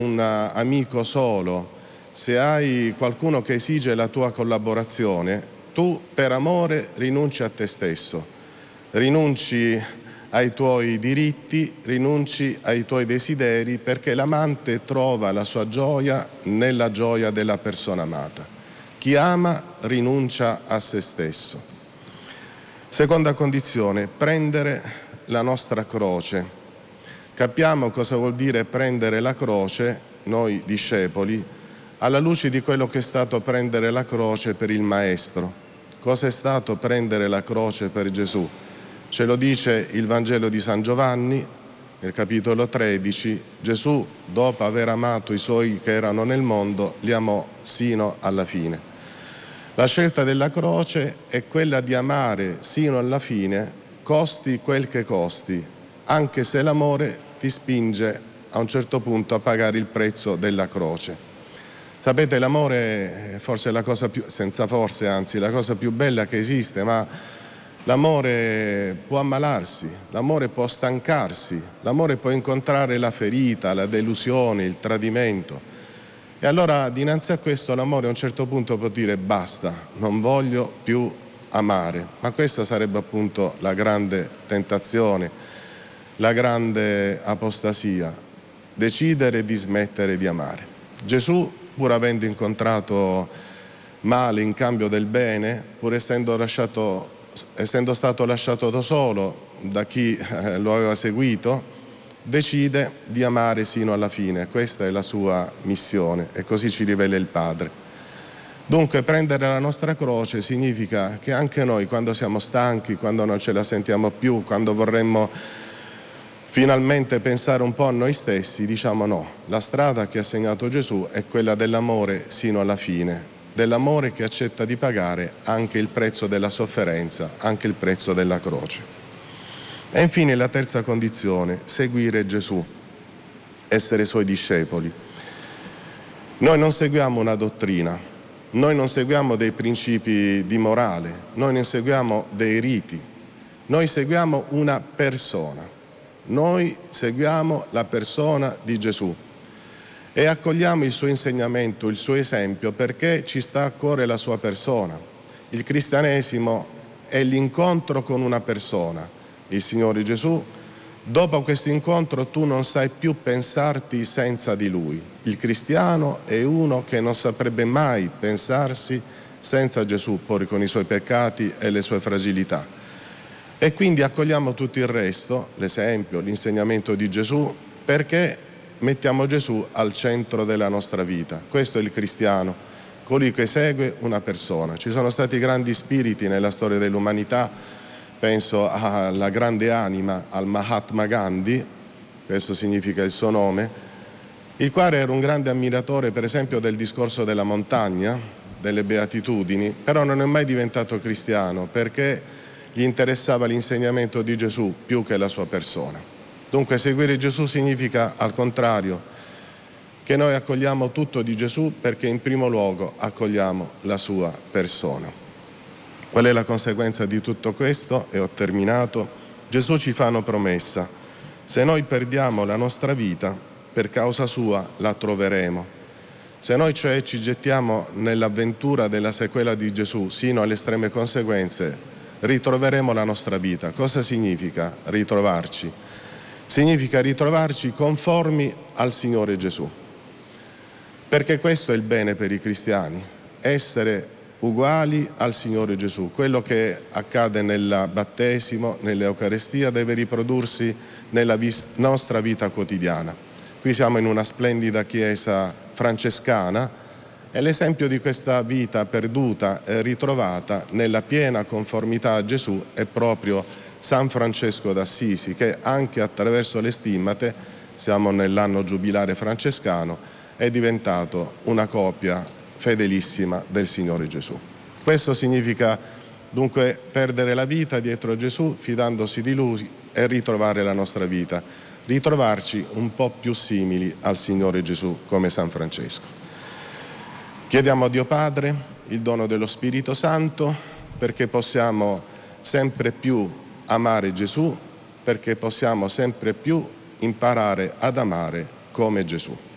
un amico solo, se hai qualcuno che esige la tua collaborazione, tu per amore rinunci a te stesso, rinunci ai tuoi diritti, rinunci ai tuoi desideri, perché l'amante trova la sua gioia nella gioia della persona amata. Chi ama rinuncia a se stesso. Seconda condizione, prendere la nostra croce. Capiamo cosa vuol dire prendere la croce, noi discepoli, alla luce di quello che è stato prendere la croce per il Maestro. Cosa è stato prendere la croce per Gesù? Ce lo dice il Vangelo di San Giovanni, nel capitolo 13, Gesù, dopo aver amato i suoi che erano nel mondo, li amò sino alla fine. La scelta della croce è quella di amare sino alla fine, costi quel che costi, anche se l'amore ti spinge a un certo punto a pagare il prezzo della croce. Sapete, l'amore è forse la cosa più, senza forse anzi, la cosa più bella che esiste, ma l'amore può ammalarsi, l'amore può stancarsi, l'amore può incontrare la ferita, la delusione, il tradimento. E allora dinanzi a questo l'amore a un certo punto può dire basta, non voglio più amare. Ma questa sarebbe appunto la grande tentazione, la grande apostasia, decidere di smettere di amare. Gesù, pur avendo incontrato male in cambio del bene, pur essendo stato lasciato da solo da chi lo aveva seguito, decide di amare sino alla fine. Questa è la sua missione e così ci rivela il Padre. Dunque prendere la nostra croce significa che anche noi, quando siamo stanchi, quando non ce la sentiamo più, quando vorremmo finalmente pensare un po' a noi stessi, diciamo no, la strada che ha segnato Gesù è quella dell'amore sino alla fine, dell'amore che accetta di pagare anche il prezzo della sofferenza, anche il prezzo della croce. E infine la terza condizione, seguire Gesù, essere suoi discepoli. Noi non seguiamo una dottrina, noi non seguiamo dei principi di morale, noi non seguiamo dei riti, noi seguiamo una persona, noi seguiamo la persona di Gesù e accogliamo il suo insegnamento, il suo esempio, perché ci sta a cuore la sua persona. Il cristianesimo è l'incontro con una persona, il Signore Gesù. Dopo questo incontro tu non sai più pensarti senza di Lui. Il cristiano è uno che non saprebbe mai pensarsi senza Gesù, poi con i suoi peccati e le sue fragilità. E quindi accogliamo tutto il resto, l'esempio, l'insegnamento di Gesù, perché mettiamo Gesù al centro della nostra vita. Questo è il cristiano, colui che segue una persona. Ci sono stati grandi spiriti nella storia dell'umanità. Penso alla grande anima, al Mahatma Gandhi, questo significa il suo nome, il quale era un grande ammiratore per esempio del discorso della montagna, delle beatitudini, però non è mai diventato cristiano perché gli interessava l'insegnamento di Gesù più che la sua persona. Dunque seguire Gesù significa al contrario che noi accogliamo tutto di Gesù perché in primo luogo accogliamo la sua persona. Qual è la conseguenza di tutto questo? E ho terminato. Gesù ci fa una promessa. Se noi perdiamo la nostra vita, per causa sua la troveremo. Se noi cioè ci gettiamo nell'avventura della sequela di Gesù sino alle estreme conseguenze, ritroveremo la nostra vita. Cosa significa ritrovarci? Significa ritrovarci conformi al Signore Gesù. Perché questo è il bene per i cristiani, essere uguali al Signore Gesù. Quello che accade nel battesimo, nell'Eucarestia, deve riprodursi nella nostra vita quotidiana. Qui siamo in una splendida chiesa francescana e l'esempio di questa vita perduta e ritrovata nella piena conformità a Gesù è proprio San Francesco d'Assisi, che anche attraverso le stimmate, siamo nell'anno giubilare francescano, è diventato una copia fedelissima del Signore Gesù. Questo significa dunque perdere la vita dietro a Gesù, fidandosi di Lui e ritrovare la nostra vita, ritrovarci un po' più simili al Signore Gesù come San Francesco. Chiediamo a Dio Padre il dono dello Spirito Santo perché possiamo sempre più amare Gesù, perché possiamo sempre più imparare ad amare come Gesù.